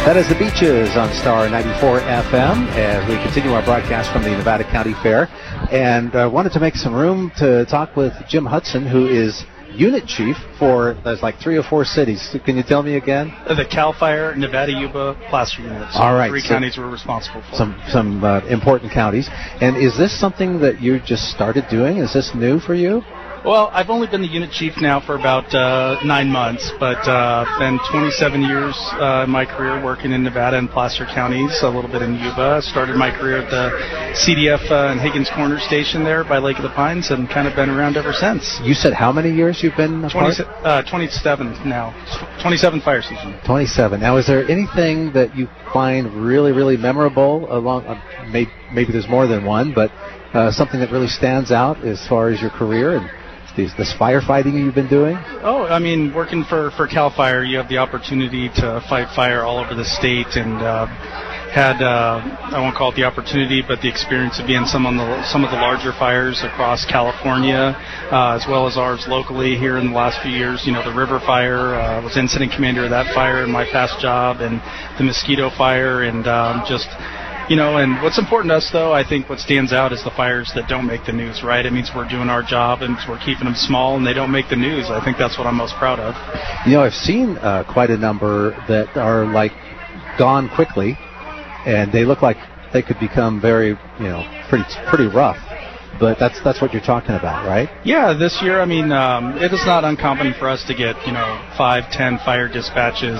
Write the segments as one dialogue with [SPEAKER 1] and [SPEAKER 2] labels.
[SPEAKER 1] That is The Beaches on Star 94 FM as we continue our broadcast from the Nevada County Fair. And wanted to make some room to talk with Jim Hudson, who is unit chief for, there's like 3 or 4 cities. Can you tell me again?
[SPEAKER 2] The CAL FIRE, Nevada, Yuba, Placer units.
[SPEAKER 1] All right.
[SPEAKER 2] 3 counties we're responsible for.
[SPEAKER 1] Some important counties. And is this something that you just started doing? Is this new for you?
[SPEAKER 2] Well, I've only been the unit chief now for about 9 months, but been 27 years in my career working in Nevada and Placer counties, a little bit in Yuba. Started my career at the CDF and Higgins Corner station there by Lake of the Pines, and kind of been around ever since.
[SPEAKER 1] You said how many years you've been a part?
[SPEAKER 2] 27 now. 27 fire season.
[SPEAKER 1] 27. Now, is there anything that you find really, really memorable along? Maybe there's more than one, but something that really stands out as far as your career and this firefighting you've been doing?
[SPEAKER 2] Oh, I mean, working for CAL FIRE, you have the opportunity to fight fire all over the state, and had I won't call it the opportunity, but the experience of being in some of the larger fires across California, as well as ours locally here in the last few years. You know, the River Fire, was incident commander of that fire in my past job, and the Mosquito Fire, and just. You know, and what's important to us, though, I think what stands out is the fires that don't make the news, right? It means we're doing our job and we're keeping them small and they don't make the news. I think that's what I'm most proud of.
[SPEAKER 1] You know, I've seen quite a number that are, like, gone quickly, and they look like they could become very, pretty rough. But that's what you're talking about, right? Yeah,
[SPEAKER 2] this year, I mean, it is not uncommon for us to get, 5, 10 fire dispatches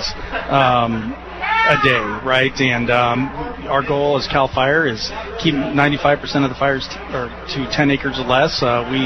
[SPEAKER 2] a day, right? And our goal as CAL FIRE is keep 95% of the fires to 10 acres or less.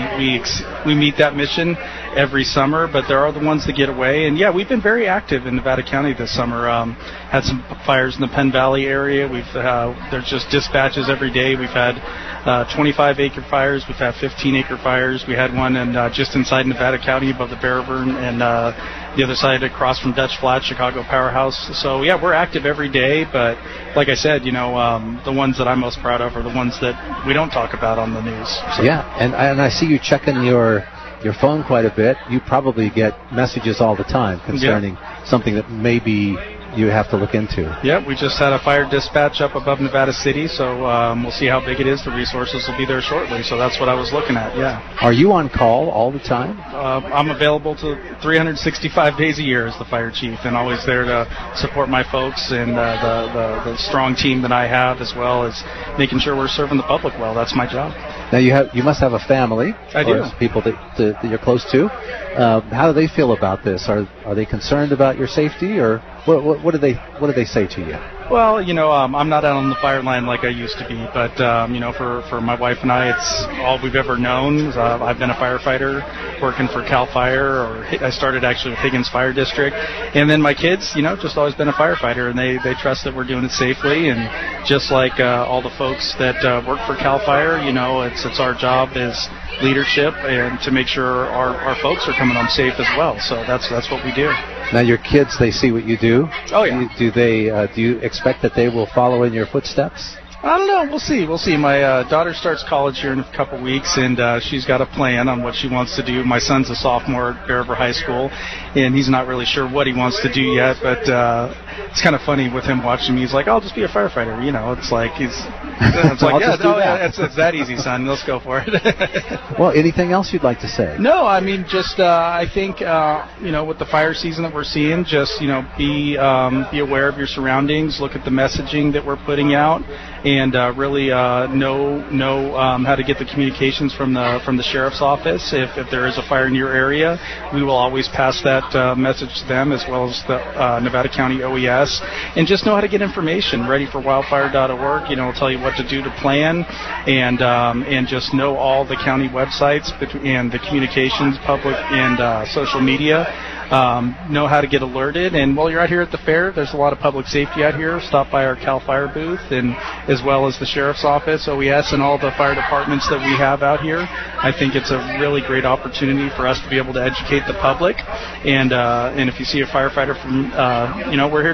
[SPEAKER 2] We meet that mission every summer, but there are the ones that get away. And yeah, we've been very active in Nevada County this summer. Had some fires in the Penn Valley area. There's just dispatches every day. We've had 25-acre fires. We've had 15-acre fires. We had one just inside Nevada County above the Bear River, and the other side across from Dutch Flat, Chicago Powerhouse. So yeah, we're active every day, but like I said, the ones that I'm most proud of are the ones that we don't talk about on the news. So.
[SPEAKER 1] Yeah, and I see you checking your phone quite a bit. You probably get messages all the time concerning something that maybe you have to look into.
[SPEAKER 2] Yeah, we just had a fire dispatch up above Nevada City, so we'll see how big it is. The resources will be there shortly, so that's what I was looking at, yeah.
[SPEAKER 1] Are you on call all the time?
[SPEAKER 2] I'm available to 365 days a year as the fire chief, and always there to support my folks and the strong team that I have, as well as making sure we're serving the public well. That's my job.
[SPEAKER 1] Now you must have a family.
[SPEAKER 2] I do.
[SPEAKER 1] People that you're close to. How do they feel about this? Are they concerned about your safety, or what do they say to you?
[SPEAKER 2] Well, I'm not out on the fire line like I used to be, but for my wife and I, it's all we've ever known. I've been a firefighter working for CAL FIRE, or I started actually with Higgins Fire District, and then my kids, just always been a firefighter, and they trust that we're doing it safely. And just like all the folks that work for CAL FIRE, it's our job as leadership and to make sure our folks are coming home safe as well. So that's what we do.
[SPEAKER 1] Now your kids, they see what you do.
[SPEAKER 2] Oh yeah.
[SPEAKER 1] Do you expect that they will follow in your footsteps?
[SPEAKER 2] I don't know. We'll see. My daughter starts college here in a couple weeks, and she's got a plan on what she wants to do. My son's a sophomore at Bear River High School, and he's not really sure what he wants to do yet, but it's kind of funny with him watching me. He's like, I'll just be a firefighter. It's like it's that easy, son. Let's go for it.
[SPEAKER 1] Well, anything else you'd like to say?
[SPEAKER 2] No, I mean, just I think with the fire season that we're seeing, just be aware of your surroundings. Look at the messaging that we're putting out, and really know how to get the communications from the sheriff's office. If there is a fire in your area, we will always pass that message to them, as well as the Nevada County OES, and just know how to get information. Readyforwildfire.org, will tell you what to do to plan, and just know all the county websites and the communications, public and social media. Know how to get alerted, and while you're out here at the fair, there's a lot of public safety out here. Stop by our CAL FIRE booth, and as well as the sheriff's office, OES, and all the fire departments that we have out here. I think it's a really great opportunity for us to be able to educate the public, and if you see a firefighter from, we're here